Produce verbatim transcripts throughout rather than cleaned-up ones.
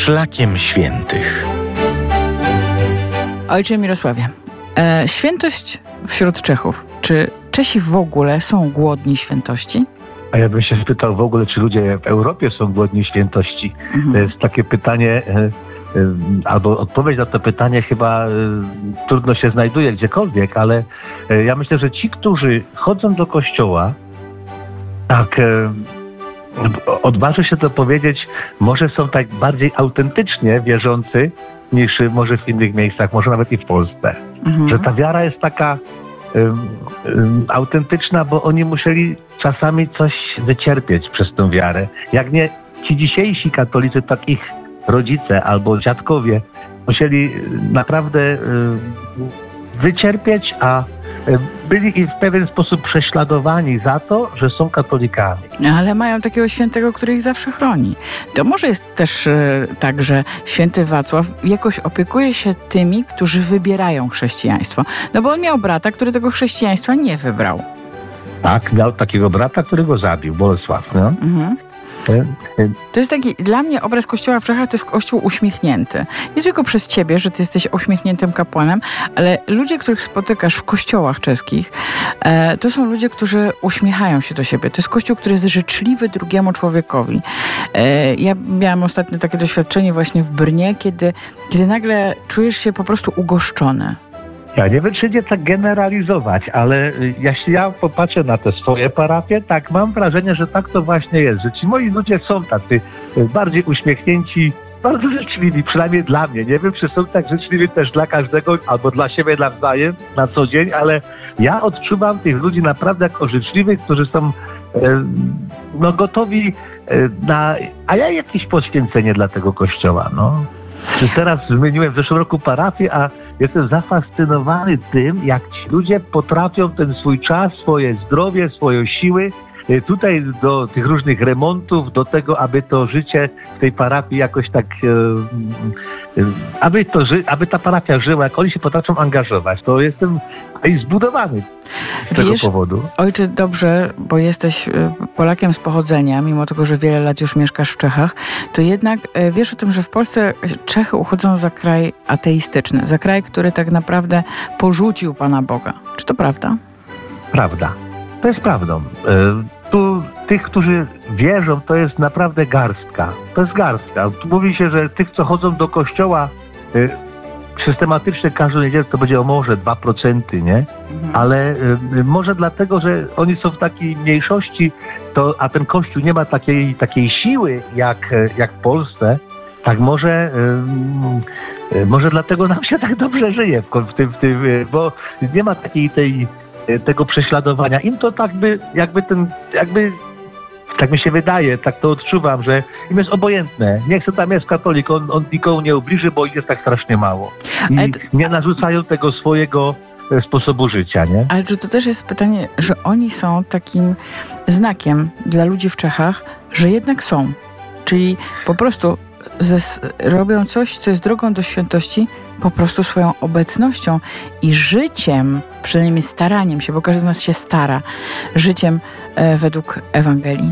Szlakiem Świętych. Ojcze Mirosławie, e, świętość wśród Czechów. Czy Czesi w ogóle są głodni świętości? A ja bym się spytał w ogóle, czy ludzie w Europie są głodni świętości. Mhm. To jest takie pytanie, albo odpowiedź na to pytanie chyba trudno się znajduje gdziekolwiek, ale ja myślę, że ci, którzy chodzą do kościoła, tak odważę się to powiedzieć, może są tak bardziej autentycznie wierzący niż może w innych miejscach, może nawet i w Polsce. Mhm. Że ta wiara jest taka um, um, autentyczna, bo oni musieli czasami coś wycierpieć przez tę wiarę. Jak nie ci dzisiejsi katolicy, tak ich rodzice albo dziadkowie musieli naprawdę um, wycierpieć, a byli i w pewien sposób prześladowani za to, że są katolikami. Ale mają takiego świętego, który ich zawsze chroni. To może jest też e, tak, że święty Wacław jakoś opiekuje się tymi, którzy wybierają chrześcijaństwo. No bo on miał brata, który tego chrześcijaństwa nie wybrał. Tak, miał takiego brata, który go zabił, Bolesław. No? Mhm. To jest taki, dla mnie obraz Kościoła w Czechach to jest Kościół uśmiechnięty. Nie tylko przez ciebie, że ty jesteś uśmiechniętym kapłanem, ale ludzie, których spotykasz w kościołach czeskich, e, to są ludzie, którzy uśmiechają się do siebie. To jest Kościół, który jest życzliwy drugiemu człowiekowi. E, ja miałam ostatnio takie doświadczenie właśnie w Brnie, kiedy, kiedy nagle czujesz się po prostu ugoszczony. Ja nie wiem, czy nie tak generalizować, ale jeśli ja popatrzę na te swoje parafie, tak mam wrażenie, że tak to właśnie jest, że ci moi ludzie są tacy bardziej uśmiechnięci, bardzo życzliwi, przynajmniej dla mnie. Nie wiem, czy są tak życzliwi też dla każdego, albo dla siebie nawzajem na co dzień, ale ja odczuwam tych ludzi naprawdę jako życzliwych, którzy są e, no, gotowi e, na... A ja jakieś poświęcenie dla tego kościoła, no. Teraz zmieniłem w zeszłym roku parafię, a jestem zafascynowany tym, jak ci ludzie potrafią ten swój czas, swoje zdrowie, swoje siły tutaj do tych różnych remontów, do tego, aby to życie w tej parafii jakoś tak, e, e, aby, to ży, aby ta parafia żyła, jak oni się potrafią angażować, to jestem i zbudowany z tego Wiesz, powodu. Ojcze, dobrze, bo jesteś Polakiem z pochodzenia, mimo tego, że wiele lat już mieszkasz w Czechach, to jednak wiesz o tym, że w Polsce Czechy uchodzą za kraj ateistyczny, za kraj, który tak naprawdę porzucił Pana Boga. Czy to prawda? Prawda. To jest prawdą. Tu tych, którzy wierzą, to jest naprawdę garstka. To jest garstka. Tu mówi się, że tych, co chodzą do kościoła systematycznie każdą niedzielę, to będzie o może dwa procent, nie? Mhm. Ale y, może dlatego, że oni są w takiej mniejszości, to, a ten Kościół nie ma takiej, takiej siły jak, jak w Polsce, tak może, y, y, może dlatego nam się tak dobrze żyje w, w tym, w tym y, bo nie ma takiej tej, y, tego prześladowania. Im to tak by, jakby ten, jakby tak mi się wydaje, tak to odczuwam, że im jest obojętne. Nie chcę tam jest katolik, on, on nikomu nie ubliży, bo ich jest tak strasznie mało. I to... nie narzucają tego swojego e, sposobu życia, nie? Ale czy to też jest pytanie, że oni są takim znakiem dla ludzi w Czechach, że jednak są. Czyli po prostu ze, robią coś, co jest drogą do świętości, po prostu swoją obecnością i życiem, przynajmniej staraniem się, bo każdy z nas się stara, życiem e, według Ewangelii.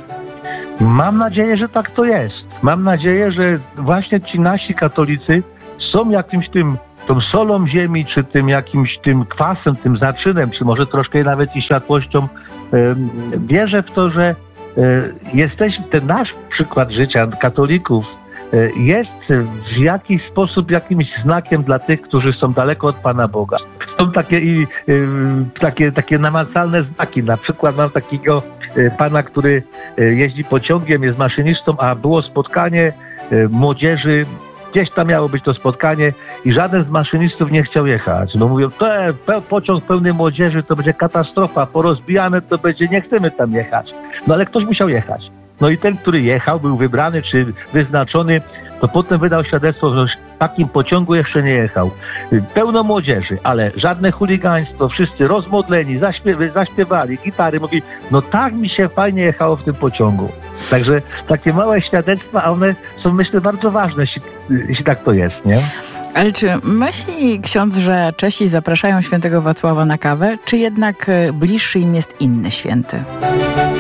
Mam nadzieję, że tak to jest. Mam nadzieję, że właśnie ci nasi katolicy są jakimś tym, tą solą ziemi, czy tym jakimś tym kwasem, tym zaczynem, czy może troszkę nawet i światłością. E, wierzę w to, że e, jesteśmy, ten nasz przykład życia katolików jest w jakiś sposób jakimś znakiem dla tych, którzy są daleko od Pana Boga. Są takie i takie, takie namacalne znaki. Na przykład mam takiego pana, który jeździ pociągiem, jest maszynistą, a było spotkanie młodzieży, gdzieś tam miało być to spotkanie i żaden z maszynistów nie chciał jechać. No mówią, to pe, pociąg pełny młodzieży, to będzie katastrofa, porozbijane to będzie, nie chcemy tam jechać. No ale ktoś musiał jechać. No i ten, który jechał, był wybrany czy wyznaczony, to potem wydał świadectwo, że w takim pociągu jeszcze nie jechał. Pełno młodzieży, ale żadne chuligaństwo, wszyscy rozmodleni, zaśpiewy, zaśpiewali, gitary. Mówi, no tak mi się fajnie jechało w tym pociągu. Także takie małe świadectwa, a one są, myślę, bardzo ważne, jeśli, jeśli tak to jest, nie? Ale czy myśli ksiądz, że Czesi zapraszają świętego Wacława na kawę, czy jednak bliższy im jest inny święty?